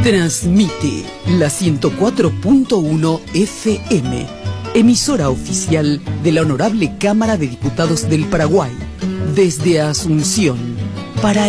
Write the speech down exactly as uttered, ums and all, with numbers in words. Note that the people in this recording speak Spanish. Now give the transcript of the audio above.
Transmite la ciento cuatro punto uno F M, emisora oficial de la Honorable Cámara de Diputados del Paraguay, desde Asunción, para